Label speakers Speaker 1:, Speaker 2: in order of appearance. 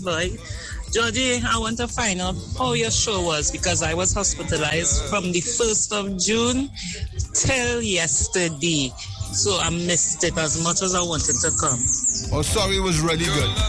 Speaker 1: boy. Georgie, I want to find out how your show was because I was hospitalized from the 1st of June till yesterday. So I missed it as much as I wanted to come.
Speaker 2: Oh, sorry, it was really good.